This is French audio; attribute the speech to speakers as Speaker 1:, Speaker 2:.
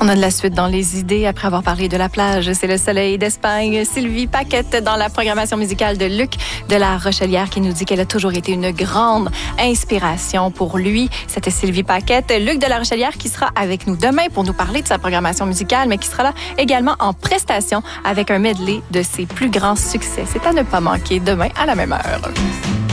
Speaker 1: On a de la suite dans les idées après avoir parlé de la plage. C'est le soleil d'Espagne. Sylvie Paquette dans la programmation musicale de Luc de la Rochelière qui nous dit qu'elle a toujours été une grande inspiration pour lui. C'était Sylvie Paquette. Luc de la Rochelière qui sera avec nous demain pour nous parler de sa programmation musicale, mais qui sera là également en prestation avec un medley de ses plus grands succès. C'est à ne pas manquer demain à la même heure.